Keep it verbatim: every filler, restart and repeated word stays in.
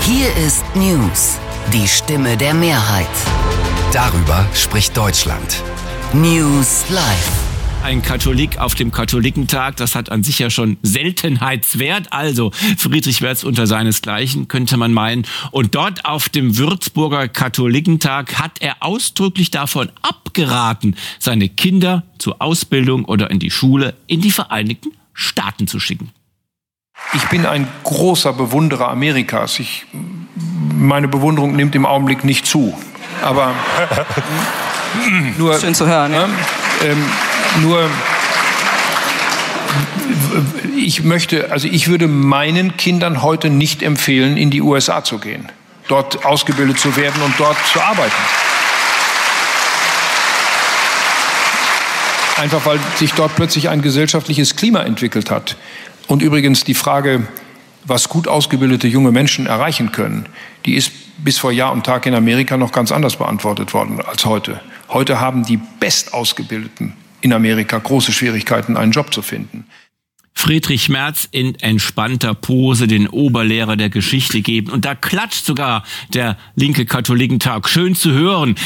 Hier ist News, die Stimme der Mehrheit. Darüber spricht Deutschland. News Live. Ein Katholik auf dem Katholikentag, das hat an sich ja schon Seltenheitswert. Also Friedrich Merz unter seinesgleichen, könnte man meinen. Und dort auf dem Würzburger Katholikentag hat er ausdrücklich davon abgeraten, seine Kinder zur Ausbildung oder in die Schule in die Vereinigten Staaten zu schicken. Ich bin ein großer Bewunderer Amerikas. Ich, meine Bewunderung nimmt im Augenblick nicht zu. Aber nur, schön zu hören. Ja. Ähm, nur ich möchte, also ich würde meinen Kindern heute nicht empfehlen, in die U S A zu gehen, dort ausgebildet zu werden und dort zu arbeiten. Einfach weil sich dort plötzlich ein gesellschaftliches Klima entwickelt hat. Und übrigens die Frage, was gut ausgebildete junge Menschen erreichen können, die ist bis vor Jahr und Tag in Amerika noch ganz anders beantwortet worden als heute. Heute haben die Bestausgebildeten in Amerika große Schwierigkeiten, einen Job zu finden. Friedrich Merz in entspannter Pose den Oberlehrer der Geschichte geben. Und da klatscht sogar der linke Katholikentag. Schön zu hören.